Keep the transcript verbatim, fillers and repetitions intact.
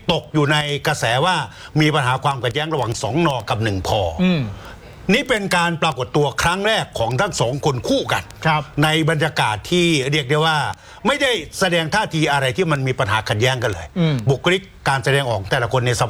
ตกอยู่ในกระแสว่ามีปัญหาความขัดแย้งระหว่างสองนอกับหนึ่งพอนี่เป็นการปรากฏตัวครั้งแรกของทั้งสองคนคู่กันในบรรยากาศที่เรียกได้ว่าไม่ได้แสดงท่าทีอะไรที่มันมีปัญหาขัดแย้งกันเลยบุคลิกการแสดงออกแต่ละคนใน